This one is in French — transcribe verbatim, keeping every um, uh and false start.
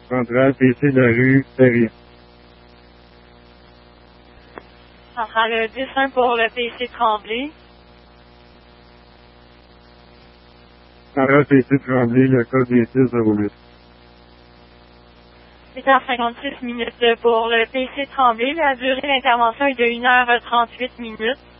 Centrale P C de la rue Perrier. Centrale dix un pour le P C Tremblay. Centrale P C Tremblay, le code est six zéro huit. huit heures cinquante-six minutes pour le P C Tremblay. La durée d'intervention est de une heure trente-huit minutes.